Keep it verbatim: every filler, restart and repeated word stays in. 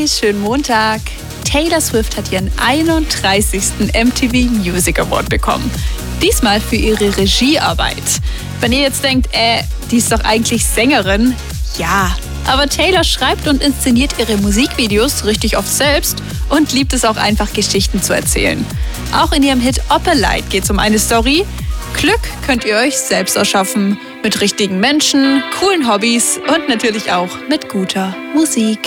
schönen Montag. Taylor Swift hat ihren einunddreißigsten M T V Music Award bekommen. Diesmal für ihre Regiearbeit. Wenn ihr jetzt denkt, äh, die ist doch eigentlich Sängerin. Ja, aber Taylor schreibt und inszeniert ihre Musikvideos richtig oft selbst und liebt es auch einfach, Geschichten zu erzählen. Auch in ihrem Hit Opalite geht es um eine Story. Glück könnt ihr euch selbst erschaffen. Mit richtigen Menschen, coolen Hobbys und natürlich auch mit guter Musik.